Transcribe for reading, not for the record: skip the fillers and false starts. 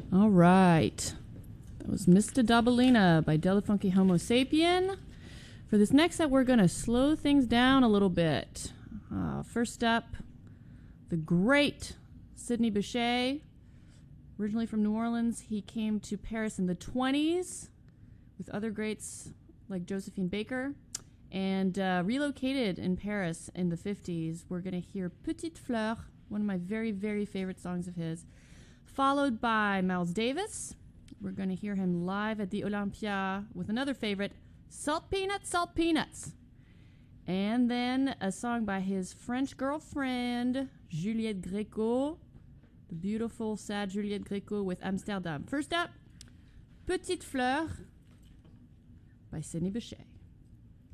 All right. That was Mr. Dabalina by Della Funky Homo Sapien. For this next set, we're going to slow things down a little bit. First up, the great Sidney Bechet. Originally from New Orleans, he came to Paris in the 20s with other greats like Josephine Baker and relocated in Paris in the 50s. We're going to hear Petite Fleur, one of my very, very favorite songs of his, followed by Miles Davis. We're going to hear him live at the Olympia with another favorite, Salt Peanuts, Salt Peanuts. And then a song by his French girlfriend, Juliette Gréco, the beautiful, sad Juliette Gréco with Amsterdam. First up, Petite Fleur by Sidney Bechet.